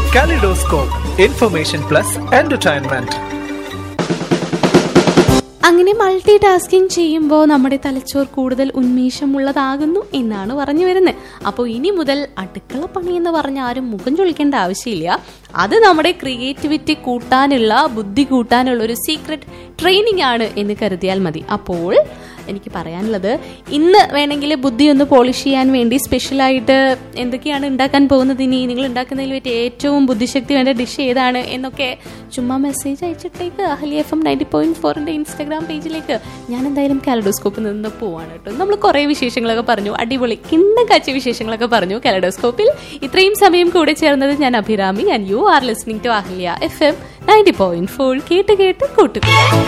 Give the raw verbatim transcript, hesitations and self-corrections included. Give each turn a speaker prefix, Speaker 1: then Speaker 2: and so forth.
Speaker 1: Kaleidoscope, information plus entertainment.
Speaker 2: അങ്ങനെ multi tasking ചെയ്യുമ്പോൾ നമ്മുടെ തലച്ചോർ കൂടുതൽ ഉന്മേഷമുള്ളതാകുന്നു എന്നാണ് പറഞ്ഞു വരുന്നത്. അപ്പോൾ ഇനി മുതൽ അടുക്കള പണി എന്ന് പറഞ്ഞ ആരും മുഖം ചൊളിക്കേണ്ട ആവശ്യമില്ല. അത് നമ്മുടെ ക്രിയേറ്റിവിറ്റി കൂട്ടാനുള്ള, ബുദ്ധി കൂട്ടാനുള്ള ഒരു സീക്രട്ട് ട്രെയിനിങ് ആണ് എന്ന് കരുതിയാൽ മതി. അപ്പോൾ എനിക്ക് പറയാനുള്ളത്, ഇന്ന് വേണമെങ്കിൽ ബുദ്ധി ഒന്ന് പോളിഷ് ചെയ്യാൻ വേണ്ടി സ്പെഷ്യലായിട്ട് എന്തൊക്കെയാണ് ഉണ്ടാക്കാൻ പോകുന്നത്, ഇനി നിങ്ങൾ ഉണ്ടാക്കുന്നതിൽ പറ്റി ഏറ്റവും ബുദ്ധിശക്തി വേണ്ട ഡിഷ് ഏതാണ് എന്നൊക്കെ ചുമ്മാ message അയച്ചിട്ടേക്ക് Ahalya F M ninety point ഫോറിന്റെ ഇൻസ്റ്റാഗ്രാം പേജിലേക്ക്. ഞാൻ എന്തായാലും കാലഡോസ്കോപ്പിൽ നിന്ന് പോവാണ് കേട്ടോ. നമ്മൾ കുറേ വിശേഷങ്ങളൊക്കെ പറഞ്ഞു, അടിപൊളി കിണ്ണം കാച്ച വിശേഷങ്ങളൊക്കെ പറഞ്ഞു കാലഡോസ്കോപ്പിൽ. ഇത്രയും സമയം കൂടെ ചേർന്നത് ഞാൻ Abhirami, and you are listening to Ahalya F M ninety point four. കേട്ട് കേട്ട് കൂട്ടുക.